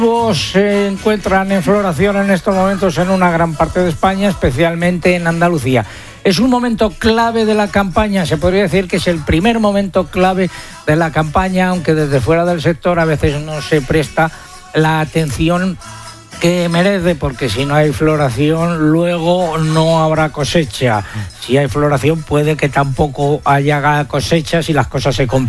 Se encuentran en floración en estos momentos en una gran parte de España, especialmente en Andalucía. Es un momento clave de la campaña, se podría decir que es el primer momento clave de la campaña, aunque desde fuera del sector a veces no se presta la atención que merece, porque si no hay floración luego no habrá cosecha. Si hay floración puede que tampoco haya cosecha si las cosas se complican.